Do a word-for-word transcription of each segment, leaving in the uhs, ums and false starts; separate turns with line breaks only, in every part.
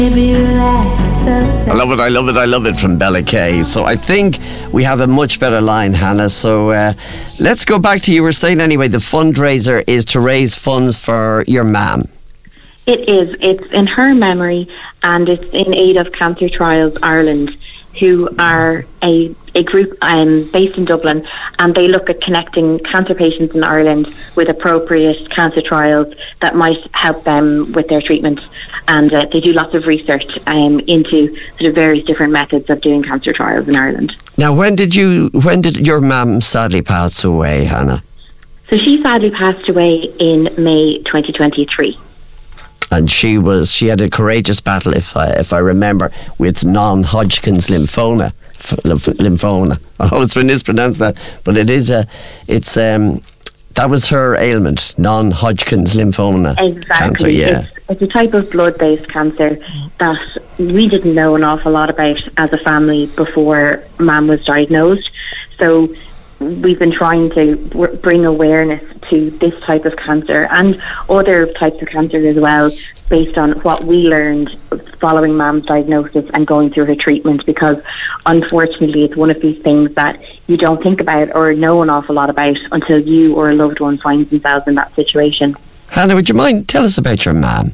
I love it, I love it, I love it from Bella Kay. So I think we have a much better line, Hannah. So uh, let's go back to, you were saying anyway, the fundraiser is to raise funds for your mum.
It is. It's in her memory, and it's in aid of Cancer Trials Ireland, who are a, a group um, based in Dublin, and they look at connecting cancer patients in Ireland with appropriate cancer trials that might help them with their treatment. And uh, they do lots of research um, into sort of various different methods of doing cancer trials in Ireland.
Now, when did you? When did your mum sadly pass away, Hannah?
So she sadly passed away in May twenty twenty-three.
And she was she had a courageous battle, if I if I remember, with non-Hodgkin's lymphoma. Lymphoma. I always mispronounce that, but it is a. It's um. That was her ailment, non-Hodgkin's lymphoma
exactly.
cancer. Yeah,
it's, it's a type of blood-based cancer that we didn't know an awful lot about as a family before Mam was diagnosed. So we've been trying to w- bring awareness to this type of cancer and other types of cancer as well, based on what we learned following Mam's diagnosis and going through her treatment, because unfortunately it's one of these things that you don't think about or know an awful lot about until you or a loved one finds themselves in that situation.
Hannah, would you mind tell us about your mum?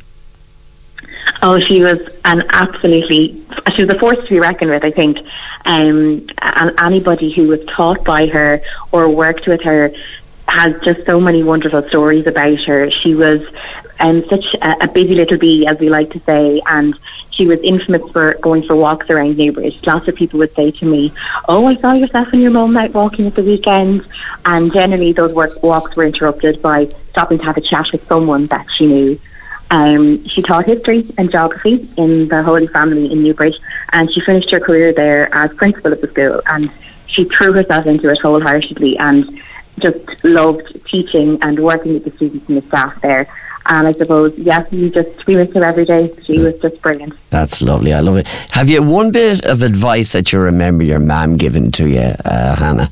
Oh, she was an absolutely, she was a force to be reckoned with, I think. Um, and anybody who was taught by her or worked with her has just so many wonderful stories about her. She was um, such a, a busy little bee, as we like to say, and she was infamous for going for walks around Newbridge. Lots of people would say to me, oh, I saw yourself and your mum out walking at the weekend. And generally those work, walks were interrupted by stopping to have a chat with someone that she knew. Um, she taught history and geography in the Holy Family in Newbridge, and she finished her career there as principal of the school, and she threw herself into it wholeheartedly and just loved teaching and working with the students and the staff there. And I suppose, yes, you just we miss her every day. She was just brilliant.
That's lovely. I love it. Have you one bit of advice that you remember your mum giving to you, uh, Hannah?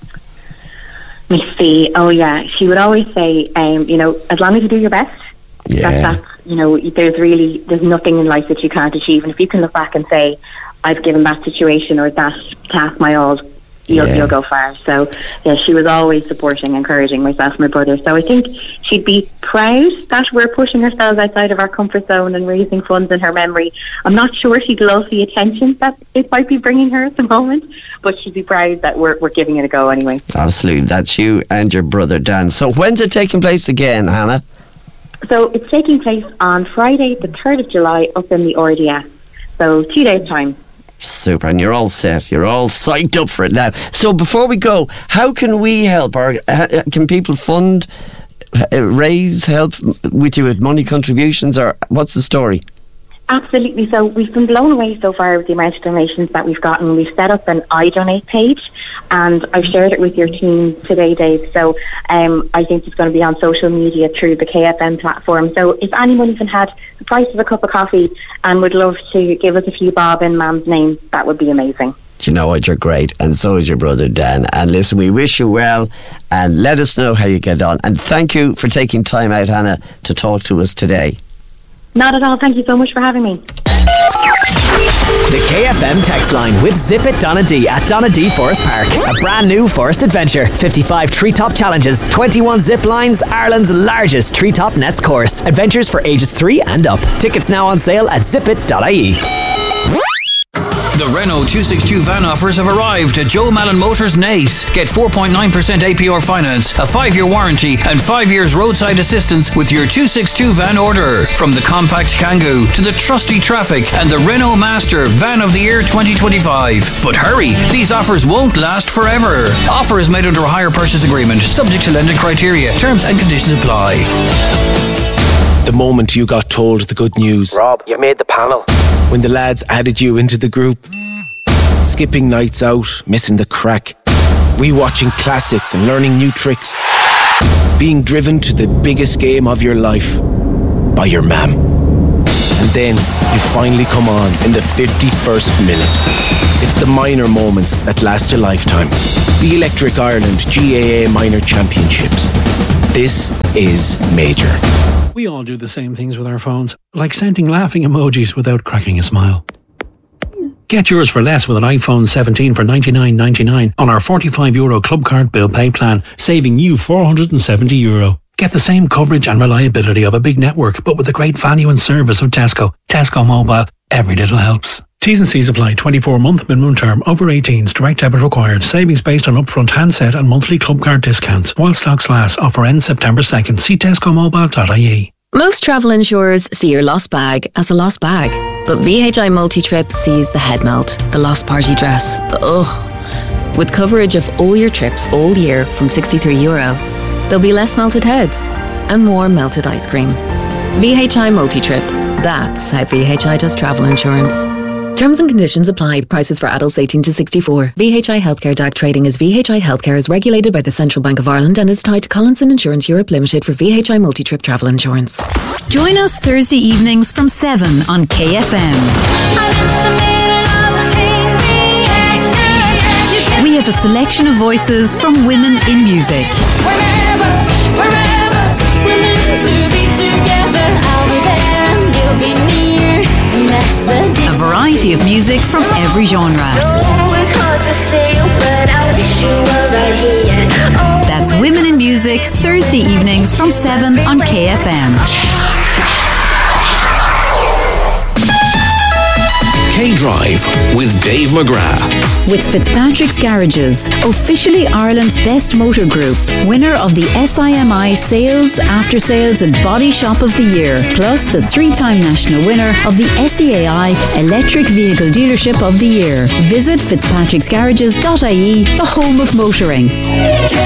Let me see. Oh, yeah. She would always say, um, you know, as long as you do your best,
yeah.
that's, that's, you know, there's really, there's nothing in life that you can't achieve. And if you can look back and say, I've given that situation or that task my all, You'll, yeah. you'll go far. So yeah, she was always supporting, encouraging myself and my brother. So I think she'd be proud that we're pushing ourselves outside of our comfort zone and raising funds in her memory. I'm not sure she'd love the attention that it might be bringing her at the moment, but she'd be proud that we're, we're giving it a go anyway.
Absolutely. That's you and your brother Dan. So when's it taking place again, Hannah?
So it's taking place on Friday the third of July up in the R D S. So two days time.
Super, and you're all set. You're all psyched up for it now. So before we go, how can we help? Or uh, can people fund, uh, raise, help with you with money contributions, or what's the story?
Absolutely. So we've been blown away so far with the amount of donations that we've gotten. We've set up an I Donate page, and I've shared it with your team today, Dave. So um, I think it's going to be on social media through the K F M platform. So if anyone even had the price of a cup of coffee and would love to give us a few bob in Mam's name, that would be amazing.
Do you know what? You're great, and so is your brother Dan. And listen, we wish you well, and let us know how you get on. And thank you for taking time out, Hannah, to talk to us today.
Not at all. Thank you so much for having me.
The K F M text line with Zip It Donadee at Donadee Forest Park. A brand new forest adventure. fifty-five treetop challenges, twenty-one zip lines, Ireland's largest treetop nets course. Adventures for ages three and up. Tickets now on sale at zip it dot I E.
The Renault two sixty-two van offers have arrived at Joe Malin Motors Naas. Get four point nine percent A P R finance, a five-year warranty and five years roadside assistance with your two sixty-two van order. From the compact Kangoo to the trusty Traffic and the Renault Master Van of the Year twenty twenty-five. But hurry, these offers won't last forever. Offer is made under a hire purchase agreement, subject to lending criteria. Terms and conditions apply.
The moment you got told the good news.
Rob, you made the panel.
When the lads added you into the group. Skipping nights out, missing the crack. Rewatching classics and learning new tricks. Being driven to the biggest game of your life by your mam. And then you finally come on in the fifty-first minute. It's the minor moments that last a lifetime. The Electric Ireland G A A Minor Championships. This is major.
We all do the same things with our phones, like sending laughing emojis without cracking a smile. Get yours for less with an iPhone seventeen for ninety-nine ninety-nine on our forty-five euro Club Card Bill Pay plan, saving you four hundred seventy euro. Get the same coverage and reliability of a big network, but with the great value and service of Tesco. Tesco Mobile. Every little helps. T's and C's apply. twenty-four month minimum term. Over eighteens. Direct debit required. Savings based on upfront handset and monthly club card discounts. While stocks last. Offer ends September second. See tesco mobile dot I E.
Most travel insurers see your lost bag as a lost bag. But V H I Multi-Trip sees the head melt, the lost party dress, the ugh. With coverage of all your trips all year from sixty-three euro, there'll be less melted heads and more melted ice cream. V H I Multi-Trip. That's how V H I does travel insurance. Terms and conditions apply. Prices for adults eighteen to sixty-four. V H I Healthcare D A C trading as V H I Healthcare is regulated by the Central Bank of Ireland and is tied to Collinson Insurance Europe Limited for V H I Multi-Trip travel insurance.
Join us Thursday evenings from seven on K F M. We have a selection of voices from women in music.
Wherever, wherever we're meant to be together, I'll be there and you'll be near. That's the
a variety of music from every genre.
No, it's hard to say, but I wish you were right here. Oh, that's
Women in Music, Thursday evenings from seven on K F M.
K-Drive with Dave McGrath.
With Fitzpatrick's Garages, officially Ireland's best motor group, winner of the S I M I Sales, After Sales and Body Shop of the Year, plus the three-time national winner of the S E A I Electric Vehicle Dealership of the Year. Visit fitzpatricks garages dot I E, the home of motoring.